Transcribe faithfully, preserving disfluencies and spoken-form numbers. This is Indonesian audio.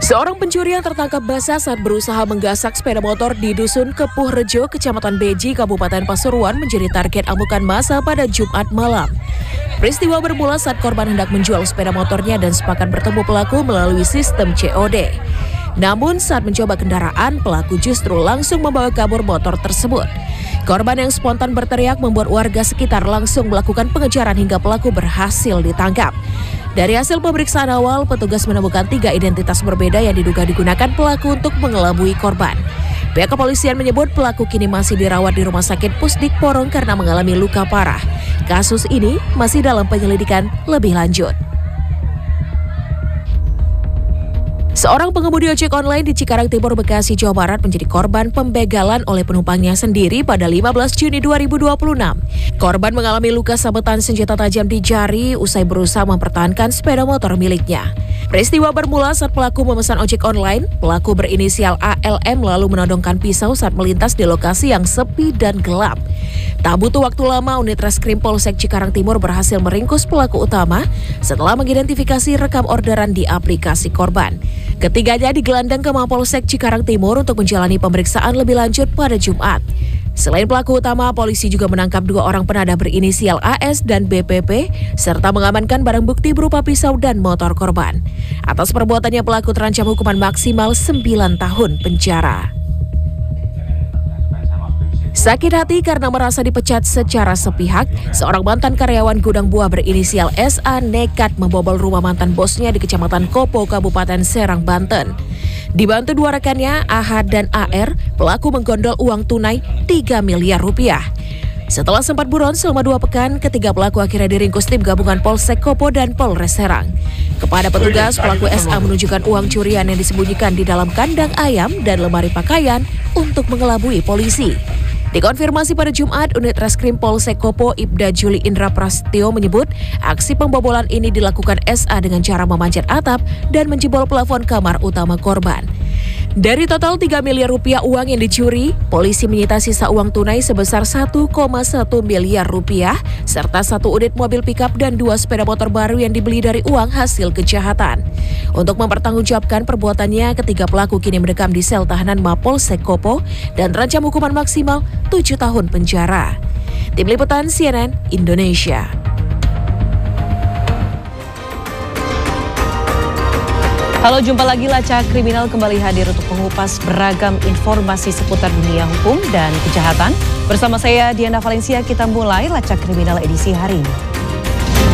Seorang pencuri yang tertangkap basah saat berusaha menggasak sepeda motor di Dusun Kepuh Rejo, Kecamatan Beji, Kabupaten Pasuruan menjadi target amukan massa pada Jumat malam. Peristiwa bermula saat korban hendak menjual sepeda motornya dan sepakat bertemu pelaku melalui sistem C O D. Namun saat mencoba kendaraan, pelaku justru langsung membawa kabur motor tersebut. Korban yang spontan berteriak membuat warga sekitar langsung melakukan pengejaran hingga pelaku berhasil ditangkap. Dari hasil pemeriksaan awal, petugas menemukan tiga identitas berbeda yang diduga digunakan pelaku untuk mengelabui korban. Pihak kepolisian menyebut pelaku kini masih dirawat di Rumah Sakit Pusdik Porong karena mengalami luka parah. Kasus ini masih dalam penyelidikan lebih lanjut. Seorang pengemudi ojek online di Cikarang Timur, Bekasi, Jawa Barat menjadi korban pembegalan oleh penumpangnya sendiri pada lima belas Juni dua ribu dua puluh enam. Korban mengalami luka sabetan senjata tajam di jari usai berusaha mempertahankan sepeda motor miliknya. Peristiwa bermula saat pelaku memesan ojek online. Pelaku berinisial A L M lalu menodongkan pisau saat melintas di lokasi yang sepi dan gelap. Tak butuh waktu lama, unit Reskrim Polsek Cikarang Timur berhasil meringkus pelaku utama setelah mengidentifikasi rekam orderan di aplikasi korban. Ketiganya digelandang ke Mapolsek Cikarang Timur untuk menjalani pemeriksaan lebih lanjut pada Jumat. Selain pelaku utama, polisi juga menangkap dua orang penadah berinisial A S dan B P P, serta mengamankan barang bukti berupa pisau dan motor korban. Atas perbuatannya, pelaku terancam hukuman maksimal sembilan tahun penjara. Sakit hati karena merasa dipecat secara sepihak, seorang mantan karyawan gudang buah berinisial S A nekat membobol rumah mantan bosnya di Kecamatan Kopo, Kabupaten Serang, Banten. Dibantu dua rekannya, A H dan A R, pelaku menggondol uang tunai tiga miliar rupiah. Setelah sempat buron selama dua pekan, ketiga pelaku akhirnya diringkus tim gabungan Polsek Kopo dan Polres Serang. Kepada petugas, pelaku S A menunjukkan uang curian yang disembunyikan di dalam kandang ayam dan lemari pakaian untuk mengelabui polisi. Dikonfirmasi pada Jumat, unit Reskrim Polsek Kopo Ibda Juli Indra Prasetyo menyebut aksi pembobolan ini dilakukan S A dengan cara memanjat atap dan menjebol plafon kamar utama korban. Dari total tiga miliar rupiah uang yang dicuri, polisi menyita sisa uang tunai sebesar satu koma satu miliar rupiah serta satu unit mobil pickup dan dua sepeda motor baru yang dibeli dari uang hasil kejahatan. Untuk mempertanggungjawabkan perbuatannya, ketiga pelaku kini mendekam di sel tahanan Mapolsek Kopo dan terancam hukuman maksimal tujuh tahun penjara. Tim Liputan C N N Indonesia. Halo, jumpa lagi. Lacak Kriminal kembali hadir untuk mengupas beragam informasi seputar dunia hukum dan kejahatan. Bersama saya Diana Valencia, kita mulai Lacak Kriminal edisi hari ini.